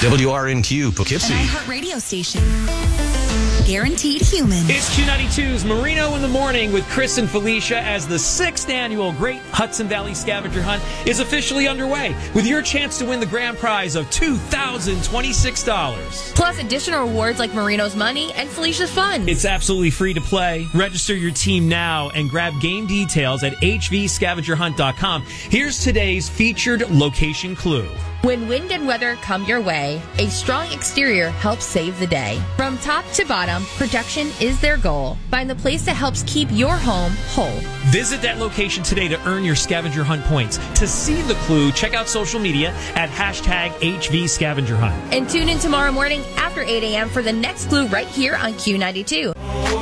WRNQ Poughkeepsie. An iHeart radio station. Guaranteed human. It's Q92's Marino in the Morning with Chris and Felicia as the 6th annual Great Hudson Valley Scavenger Hunt is officially underway with your chance to win the grand prize of $2,026. Plus additional rewards like Marino's money and Felicia's funds. It's absolutely free to play. Register your team now and grab game details at hvscavengerhunt.com. Here's today's featured location clue. When wind and weather come your way, a strong exterior helps save the day. From top to bottom, protection is their goal. Find the place that helps keep your home whole. Visit that location today to earn your scavenger hunt points. To see the clue, check out social media at #HVScavengerHunt. And tune in tomorrow morning after 8 a.m. for the next clue right here on Q92.